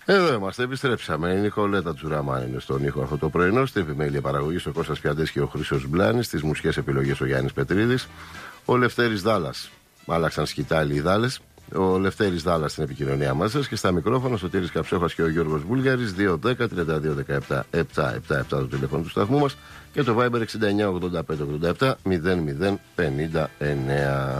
Εδώ είμαστε, επιστρέψαμε. Η Νικολέτα Τζουράμαν είναι στον ήχο αυτό το πρωινό. Στην επιμέλεια παραγωγής ο Κώστας Πιαντές και ο Χρήστος Μπλάνης. Στις μουσικές επιλογές ο Γιάννης Πετρίδης. Ο Λευτέρης Δάλλας. Άλλαξαν σκητάλοι οι Δάλλες. Ο Λευτέρης Δάλλας στην επικοινωνία μας και στα μικρόφωνα ο Σωτήρης Καψόχας και ο Γιώργος Βούλγαρης. 210-32-17-777 το τηλέφωνο του σταθμού μας και το Viber 69-85-87-00-59.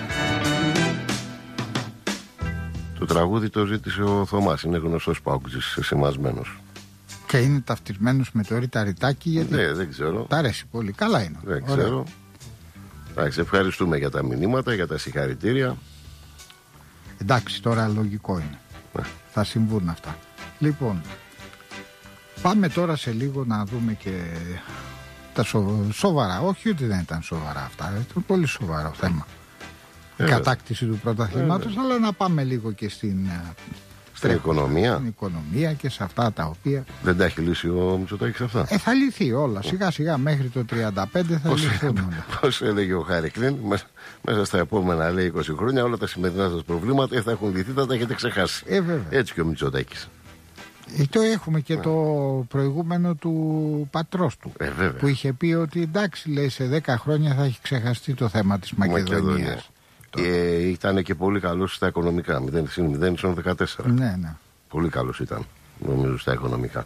Το τραγούδι το ζήτησε ο Θωμάς, είναι γνωστός παόκτζης σημασμένος. Και είναι ταυτισμένος με το Ρίτα Ρητάκι, γιατί δεν ξέρω. Τ' αρέσει πολύ, καλά είναι. Δεν ξέρω. Εντάξει, ευχαριστούμε για τα μηνύματα, για τα συγχαρητήρια. Εντάξει, τώρα λογικό είναι. Θα συμβούν αυτά. Λοιπόν, πάμε τώρα σε λίγο να δούμε και τα σοβαρά. Όχι ότι δεν ήταν σοβαρά αυτά, ήταν πολύ σοβαρό θέμα. Η κατάκτηση του πρωταθλήματος, αλλά να πάμε λίγο και στην οικονομία. Στην οικονομία και σε αυτά τα οποία. Δεν τα έχει λύσει ο Μητσοτάκης αυτά. Θα λυθεί όλα. Σιγά σιγά μέχρι το 35 θα λυθούν όλα. Πώς έλεγε ο Χάρη μέσα στα επόμενα, λέει, 20 χρόνια όλα τα σημερινά σας προβλήματα θα έχουν λυθεί, θα τα έχετε ξεχάσει. Έτσι και ο Μητσοτάκης. Το έχουμε και το προηγούμενο του πατρός του, που είχε πει ότι εντάξει, λέει, σε 10 χρόνια θα έχει ξεχαστεί το θέμα της Μακεδονίας. Ήταν και πολύ καλός στα οικονομικά. 0-0-14. Ναι. Πολύ καλός ήταν, νομίζω, στα οικονομικά.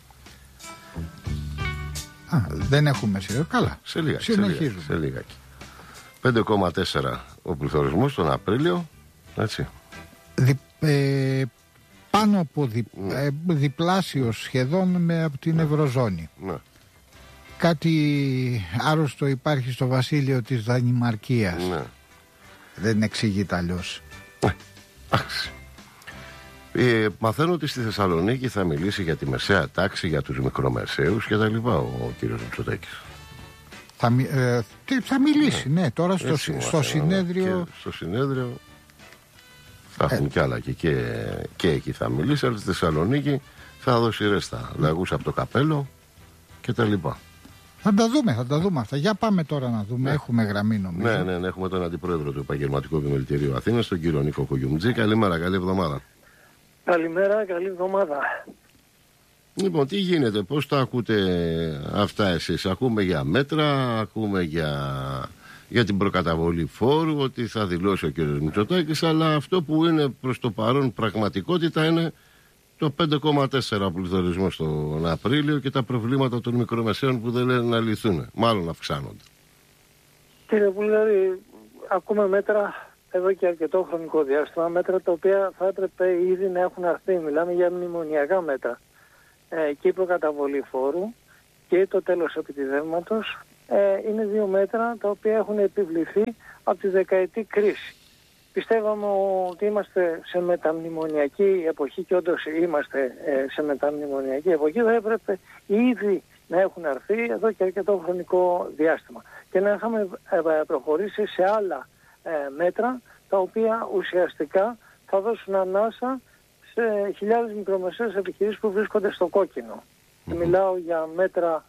Δεν έχουμε σειρά. Καλά. Συνεχίζουμε. Σε λίγακι. 5,4 ο πληθωρισμός τον Απρίλιο. Έτσι. Πάνω από διπλάσιος σχεδόν από την Ευρωζώνη. Ναι. Κάτι άρρωστο υπάρχει στο βασίλειο της Δανημαρκίας. Ναι. Δεν εξηγείται αλλιώς. Μαθαίνω ότι στη Θεσσαλονίκη θα μιλήσει για τη μεσαία τάξη, για τους μικρομεσαίους και τα λοιπά ο κύριος Μητσοτάκης. Θα μιλήσει, ναι, τώρα στο συνέδριο. Στο συνέδριο θα έχουν κι άλλα και εκεί θα μιλήσει, αλλά στη Θεσσαλονίκη θα δώσει ρέστα, λαγούς από το καπέλο και τα λοιπά. Θα τα δούμε αυτά. Για πάμε τώρα να δούμε. Έχουμε γραμμή, νομίζω. Ναι, έχουμε τον αντιπρόεδρο του Επαγγελματικού Επιμελητηρίου Αθήνας, τον κύριο Νίκο Κογιουμτζή. Καλημέρα, καλή εβδομάδα. Καλημέρα, καλή εβδομάδα. Λοιπόν, τι γίνεται, πώς τα ακούτε αυτά εσείς? Ακούμε για μέτρα, ακούμε για την προκαταβολή φόρου, ότι θα δηλώσει ο κύριος Μητσοτάκης, αλλά αυτό που είναι προς το παρόν πραγματικότητα είναι το 5,4 πληθωρισμό στον Απρίλιο και τα προβλήματα των μικρομεσαίων που δεν λένε να λυθούν. Μάλλον αυξάνονται. Κύριε Βουλγαρή, ακούμε μέτρα εδώ και αρκετό χρονικό διάστημα, μέτρα τα οποία θα έπρεπε ήδη να έχουν αρθεί. Μιλάμε για μνημονιακά μέτρα. Και η προκαταβολή φόρου και το τέλος επιτιδεύματος είναι δύο μέτρα τα οποία έχουν επιβληθεί από τη δεκαετή κρίση. Πιστεύαμε ότι είμαστε σε μεταμνημονιακή εποχή και όντως είμαστε σε μεταμνημονιακή εποχή. Θα έπρεπε ήδη να έχουν αρθεί εδώ και αρκετό χρονικό διάστημα και να είχαμε προχωρήσει σε άλλα μέτρα τα οποία ουσιαστικά θα δώσουν ανάσα σε χιλιάδες μικρομεσαίες επιχειρήσεις που βρίσκονται στο κόκκινο. Μιλάω για μέτρα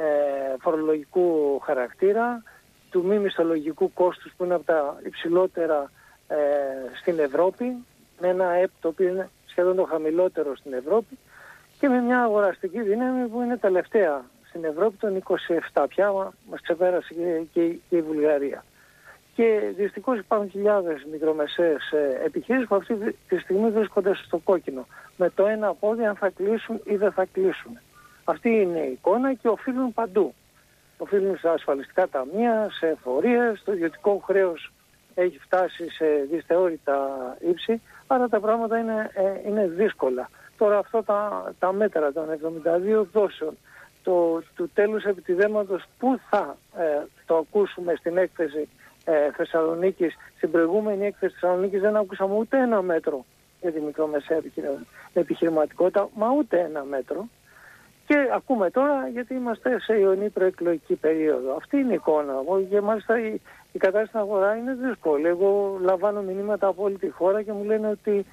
φορολογικού χαρακτήρα, του μη μισθολογικού κόστους που είναι από τα υψηλότερα στην Ευρώπη, με ένα ΕΠ το οποίο είναι σχεδόν το χαμηλότερο στην Ευρώπη και με μια αγοραστική δύναμη που είναι τελευταία στην Ευρώπη, των 27 πια, μας ξεπέρασε και η Βουλγαρία. Και δυστυχώς υπάρχουν χιλιάδες μικρομεσαίες επιχειρήσεις που αυτή τη στιγμή βρίσκονται στο κόκκινο. Με το ένα πόδι αν θα κλείσουν ή δεν θα κλείσουν. Αυτή είναι η εικόνα και οφείλουν παντού. Οφείλουν στα ασφαλιστικά ταμεία, σε εφορίες, το ιδιωτικό χρέος έχει φτάσει σε δυσθεώρητα ύψη, άρα τα πράγματα είναι δύσκολα. Τώρα αυτά τα μέτρα των 72 δόσεων, του τέλους επιτιδέματος που θα το ακούσουμε στην έκθεση Θεσσαλονίκης, στην προηγούμενη έκθεση Θεσσαλονίκης δεν ακούσαμε ούτε ένα μέτρο για τη μικρομεσαία επιχειρηματικότητα, μα ούτε ένα μέτρο. Και ακούμε τώρα γιατί είμαστε σε ιονή προεκλογική περίοδο. Αυτή είναι η εικόνα. Και μάλιστα η κατάσταση στην αγορά είναι δύσκολη. Εγώ λαμβάνω μηνύματα από όλη τη χώρα και μου λένε ότι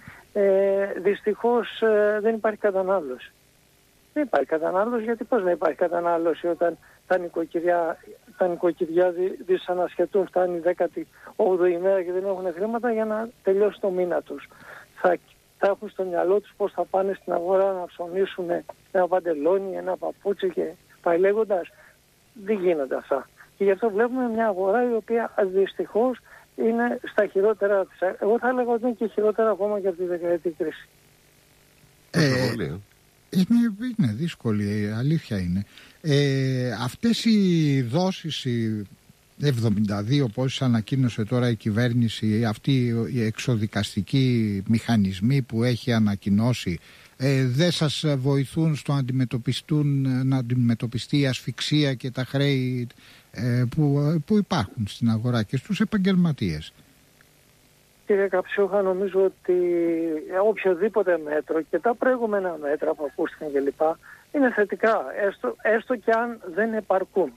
δυστυχώς δεν υπάρχει κατανάλωση. Δεν υπάρχει κατανάλωση, γιατί πώς να υπάρχει κατανάλωση όταν τα νοικοκυριά δυσανασχετούν, φτάνει η 18η ημέρα και δεν έχουν χρήματα για να τελειώσει το μήνα τους. Θα θα έχουν στο μυαλό τους πώς θα πάνε στην αγορά να ψωνίσουν ένα παντελόνι, ένα παπούτσι και πάει λέγοντας. Δεν γίνονται αυτά. Και γι' αυτό βλέπουμε μια αγορά η οποία δυστυχώς είναι στα χειρότερα της. Εγώ θα έλεγα ότι είναι και χειρότερα ακόμα και από τη δεκαετή κρίση. Είναι δύσκολη, η αλήθεια είναι. Αυτές οι δόσεις, οι 72 πόσες ανακοίνωσε τώρα η κυβέρνηση, αυτοί οι εξοδικαστικοί μηχανισμοί που έχει ανακοινώσει, δεν σας βοηθούν στο να αντιμετωπιστεί η ασφυξία και τα χρέη που υπάρχουν στην αγορά και στους επαγγελματίες? Κύριε Καψιούχα, νομίζω ότι οποιοδήποτε μέτρο και τα προηγούμενα μέτρα που ακούστηκαν κλπ. Είναι θετικά, έστω και αν δεν επαρκούν.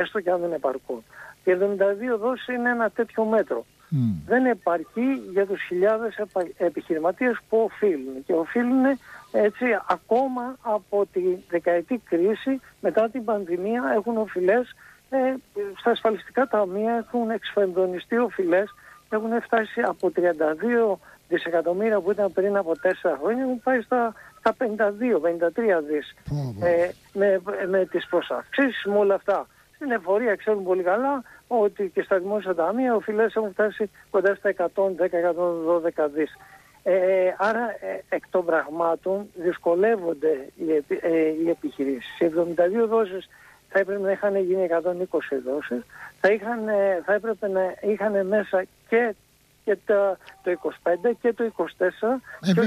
Οι 72 δόσεις είναι ένα τέτοιο μέτρο. Δεν επαρκεί για τους χιλιάδες επιχειρηματίες που οφείλουν. Και οφείλουν έτσι ακόμα από τη δεκαετή κρίση, μετά την πανδημία, έχουν οφειλές στα ασφαλιστικά ταμεία, έχουν εξφενδονιστεί οφειλές, έχουν φτάσει από 32 δισεκατομμύρια που ήταν πριν από 4 χρόνια, έχουν πάει στα 52-53 δις. Με τις προσαυξήσεις, με όλα αυτά. Στην εφορία ξέρουν πολύ καλά ότι και στα δημόσια ταμεία οφειλές έχουν φτάσει κοντά στα 110-112 δις. Άρα εκ των πραγμάτων δυσκολεύονται οι επιχειρήσεις. Οι 72 δόσεις θα έπρεπε να είχαν γίνει 120 δόσεις, θα έπρεπε να είχαν μέσα και το 25 και το 24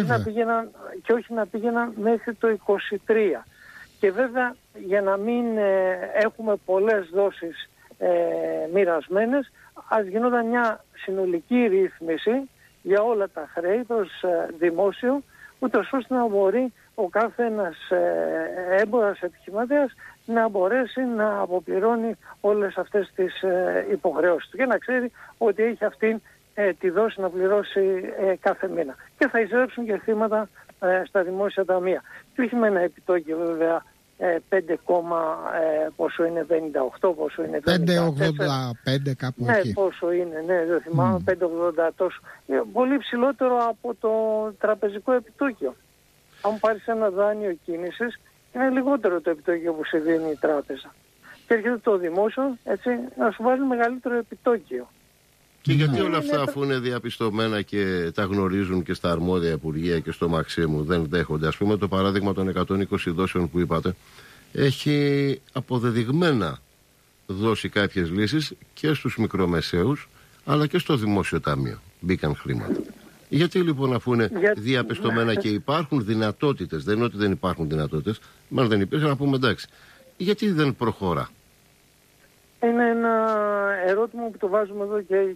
και όχι να πήγαιναν μέχρι το 23. Και βέβαια για να μην έχουμε πολλές δόσεις μοιρασμένες, ας γινόταν μια συνολική ρύθμιση για όλα τα χρέη προς δημόσιο, ούτως ώστε να μπορεί ο κάθε ένας έμπορας επιχειρηματίας να μπορέσει να αποπληρώνει όλες αυτές τις υποχρεώσεις του και να ξέρει ότι έχει αυτήν τη δόση να πληρώσει κάθε μήνα. Και θα εισρέψουν και χρήματα στα δημόσια ταμεία. Και όχι με ένα επιτόκιο βέβαια 5, πόσο είναι, 58, πόσο είναι, 5,85 κάπου εκεί. Ναι, πόσο είναι, ναι, δεν θυμάμαι, 5,80 τόσο. Πολύ ψηλότερο από το τραπεζικό επιτόκιο. Αν πάρεις ένα δάνειο κίνησης, είναι λιγότερο το επιτόκιο που σε δίνει η τράπεζα. Και έρχεται το δημόσιο, έτσι, να σου βάζει μεγαλύτερο επιτόκιο. Και γιατί όλα αυτά, αφού είναι διαπιστωμένα και τα γνωρίζουν και στα αρμόδια υπουργεία και στο Μαξίμου, δεν δέχονται? Ας πούμε το παράδειγμα των 120 δόσεων που είπατε, έχει αποδεδειγμένα δώσει κάποιες λύσεις και στους μικρομεσαίους αλλά και στο δημόσιο ταμείο. Μπήκαν χρήματα. Γιατί λοιπόν, αφού είναι διαπιστωμένα και υπάρχουν δυνατότητες, δεν είναι ότι δεν υπάρχουν δυνατότητες, μάλλον δεν υπήρχαν, να πούμε εντάξει, γιατί δεν προχωρά? Είναι ένα ερώτημα που το βάζουμε εδώ